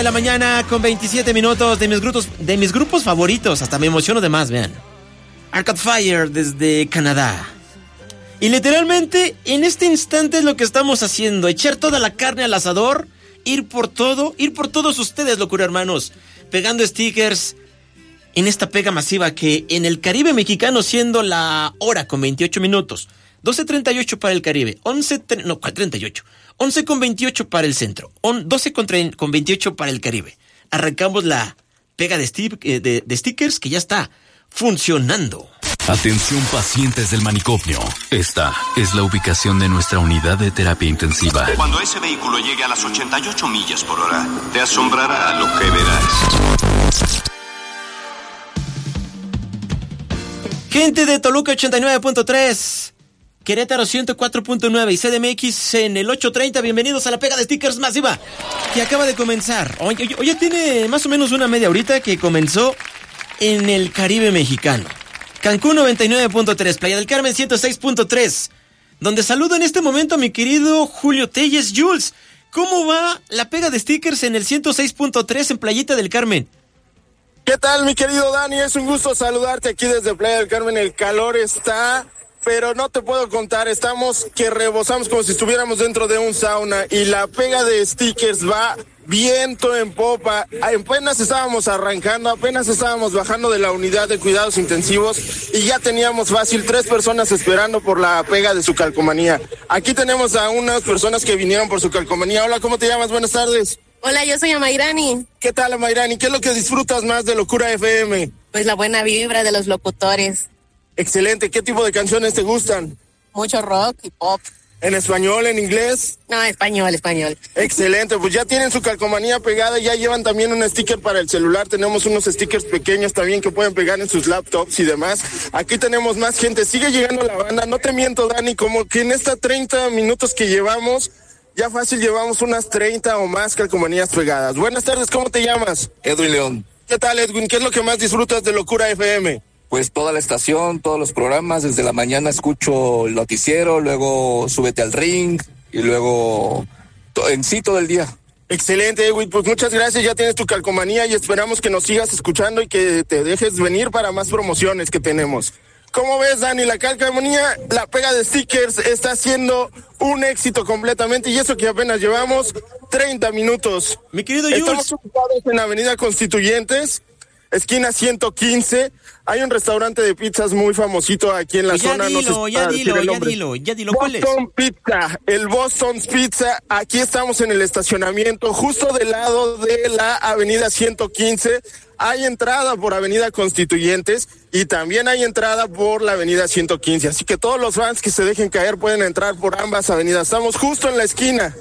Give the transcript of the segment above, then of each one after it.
De la mañana con 27 minutos de mis grupos favoritos. Hasta me emociono de más, vean. Arcade Fire desde Canadá. Y literalmente en este instante es lo que estamos haciendo. Echar toda la carne al asador. Ir por todos ustedes, locura hermanos. Pegando stickers en esta pega masiva que en el Caribe mexicano, siendo la hora con 28 minutos. 12:38 para el Caribe. 38. 11:28 para el centro. 12:28 para el Caribe. Arrancamos la pega de stickers que ya está funcionando. Atención pacientes del manicomio. Esta es la ubicación de nuestra unidad de terapia intensiva. Cuando ese vehículo llegue a las 88 millas por hora, te asombrará lo que verás. Gente de Toluca 89.3, Querétaro 104.9 y CDMX en el 830, bienvenidos a la pega de stickers masiva que acaba de comenzar. Hoy ya tiene más o menos una media horita que comenzó en el Caribe mexicano. Cancún 99.3, Playa del Carmen 106.3, donde saludo en este momento a mi querido Julio Telles. Jules, ¿cómo va la pega de stickers en el 106.3 en Playita del Carmen? ¿Qué tal, mi querido Dani? Es un gusto saludarte aquí desde Playa del Carmen. El calor está, pero no te puedo contar, estamos que rebosamos como si estuviéramos dentro de un sauna y la pega de stickers va viento en popa. Apenas estábamos arrancando, apenas estábamos bajando de la unidad de cuidados intensivos y ya teníamos fácil 3 personas esperando por la pega de su calcomanía. Aquí tenemos a unas personas que vinieron por su calcomanía. Hola, ¿cómo te llamas? Buenas tardes. Hola, yo soy Amairani. ¿Qué tal, Amairani? ¿Qué es lo que disfrutas más de Locura FM? Pues la buena vibra de los locutores. Excelente. ¿Qué tipo de canciones te gustan? Mucho rock y pop. ¿En español, en inglés? No, español. Excelente, pues ya tienen su calcomanía pegada, ya llevan también un sticker para el celular, tenemos unos stickers pequeños también que pueden pegar en sus laptops y demás. Aquí tenemos más gente, sigue llegando la banda, no te miento, Dani, como que en estos 30 minutos que llevamos, ya fácil llevamos unas 30 o más calcomanías pegadas. Buenas tardes, ¿cómo te llamas? Edwin León. ¿Qué tal, Edwin? ¿Qué es lo que más disfrutas de Locura FM? Pues toda la estación, todos los programas, desde la mañana escucho el noticiero, luego Súbete al Ring y luego en sí todo el día. Excelente, Edwin, pues muchas gracias, ya tienes tu calcomanía y esperamos que nos sigas escuchando y que te dejes venir para más promociones que tenemos. ¿Cómo ves, Dani? La calcomanía, la pega de stickers está siendo un éxito completamente y eso que apenas llevamos 30 minutos. Mi querido Jules. Estamos ubicados en Avenida Constituyentes, esquina 115. Hay un restaurante de pizzas muy famosito aquí en la zona. Ya dilo, ¿cuál es? Boston Pizza, el Boston's Pizza. Aquí estamos en el estacionamiento, justo del lado de la Avenida 115. Hay entrada por Avenida Constituyentes y también hay entrada por la Avenida 115. Así que todos los fans que se dejen caer pueden entrar por ambas avenidas. Estamos justo en la esquina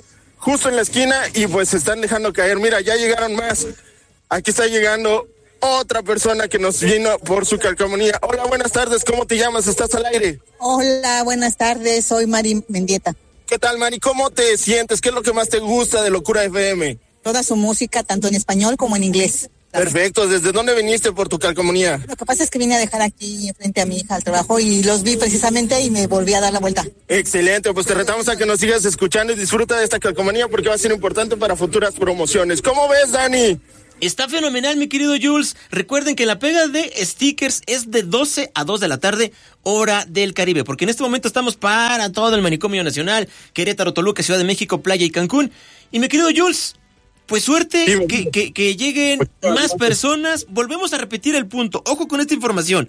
y pues se están dejando caer. Mira, ya llegaron más. Aquí está llegando otra persona que nos vino por su calcomanía. Hola, buenas tardes, ¿cómo te llamas? ¿Estás al aire? Hola, buenas tardes, soy Mari Mendieta. ¿Qué tal, Mari? ¿Cómo te sientes? ¿Qué es lo que más te gusta de Locura FM? Toda su música, tanto en español como en inglés. Perfecto, ¿desde dónde viniste por tu calcomanía? Lo que pasa es que vine a dejar aquí frente a mi hija al trabajo y los vi precisamente y me volví a dar la vuelta. Excelente, pues te retamos a que nos sigas escuchando y disfruta de esta calcomanía porque va a ser importante para futuras promociones. ¿Cómo ves, Dani? Está fenomenal, mi querido Jules. Recuerden que la pega de stickers es de 12 a 2 de la tarde, hora del Caribe, porque en este momento estamos para todo el manicomio nacional, Querétaro, Toluca, Ciudad de México, Playa y Cancún. Y mi querido Jules, pues suerte, que lleguen más personas. Volvemos a repetir el punto. Ojo con esta información.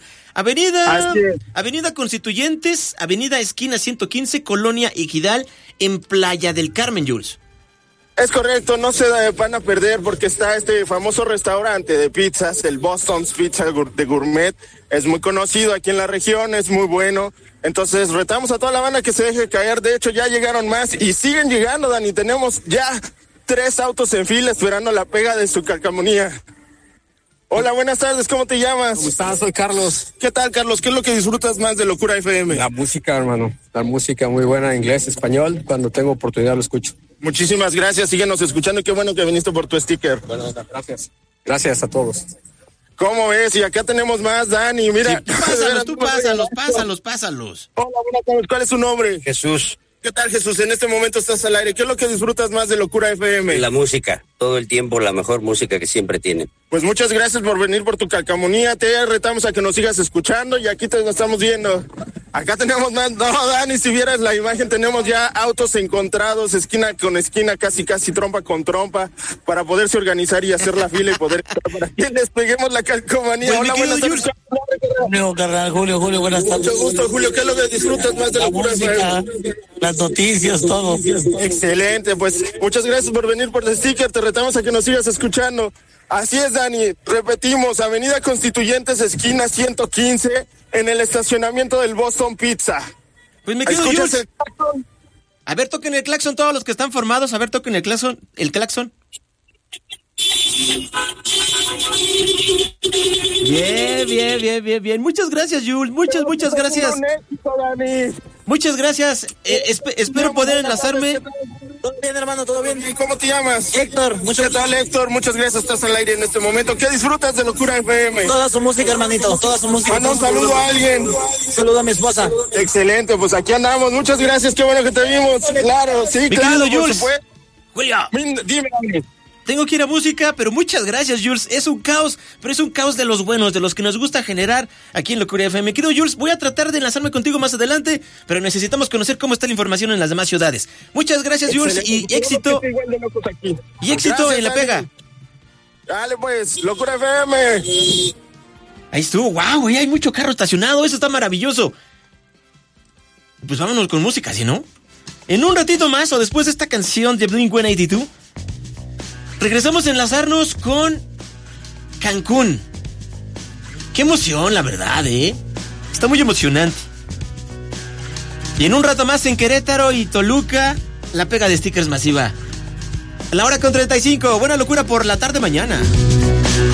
Avenida Constituyentes, Avenida Esquina 115, Colonia Ejidal, en Playa del Carmen, Jules. Es correcto, no se van a perder porque está este famoso restaurante de pizzas, el Boston's Pizza de Gourmet. Es muy conocido aquí en la región, es muy bueno. Entonces retamos a toda la banda que se deje caer. De hecho, ya llegaron más y siguen llegando, Dani. Tenemos ya 3 autos en fila esperando la pega de su calcomanía. Hola, buenas tardes, ¿cómo te llamas? ¿Cómo estás? Soy Carlos. ¿Qué tal, Carlos? ¿Qué es lo que disfrutas más de Locura FM? La música, hermano. La música muy buena, inglés, español. Cuando tengo oportunidad lo escucho. Muchísimas gracias, síguenos escuchando y qué bueno que viniste por tu sticker. Bueno, gracias. Gracias a todos. ¿Cómo ves? Y acá tenemos más, Dani, mira. Sí, pásalos. Hola, buenas tardes, ¿cuál es su nombre? Jesús. ¿Qué tal, Jesús? En este momento estás al aire. ¿Qué es lo que disfrutas más de Locura FM? La música, todo el tiempo la mejor música que siempre tienen. Pues muchas gracias por venir, por tu calcamonía. Te retamos a que nos sigas escuchando y aquí te nos estamos viendo. Acá tenemos más. No, Dani, si vieras la imagen, tenemos ya autos encontrados, esquina con esquina, casi trompa con trompa, para poderse organizar y hacer la fila y poder para que les peguemos la calcomanía. Pues, Hola, buenas tardes. Julio, carnal, Julio, buenas tardes. Mucho gusto, Julio. ¿Qué es lo que disfrutas más de La Locura música, FM? las noticias, todo. Excelente, pues muchas gracias por venir por el sticker, te retamos a que nos sigas escuchando. Así es, Dani, repetimos, Avenida Constituyentes, esquina 115, en el estacionamiento del Boston Pizza. Pues me quedo yo. A ver, toquen el claxon todos los que están formados, a ver, toquen el claxon. Bien. Muchas gracias, Jules. Muchas gracias. Muchas gracias. Espero poder enlazarme. Todo bien, hermano, todo bien. ¿Y cómo te llamas? Héctor, ¿Qué tal, Héctor? Muchas gracias, estás al aire en este momento. ¿Qué disfrutas de Locura FM? Toda su música, hermanito, toda su música. Manda un saludo a alguien. Saludo a mi esposa. Excelente, pues aquí andamos. Muchas gracias, qué bueno que te vimos. Claro, sí, claro, por supuesto. Julio. Dime, Dani. Tengo que ir a música, pero muchas gracias, Jules. Es un caos, pero es un caos de los buenos, de los que nos gusta generar aquí en Locura FM. Querido Jules, voy a tratar de enlazarme contigo más adelante, pero necesitamos conocer cómo está la información en las demás ciudades. Muchas gracias, Jules, y éxito. Y éxito gracias, en la pega. Dale, pues, Locura FM. Ahí estuvo, wow, hay mucho carro estacionado, eso está maravilloso. Pues vámonos con música, ¿sí no? En un ratito más, o después de esta canción de Blink-182, regresamos a enlazarnos con Cancún. Qué emoción, la verdad, Está muy emocionante. Y en un rato más en Querétaro y Toluca, la pega de stickers masiva. A la hora con 35, buena locura por la tarde mañana.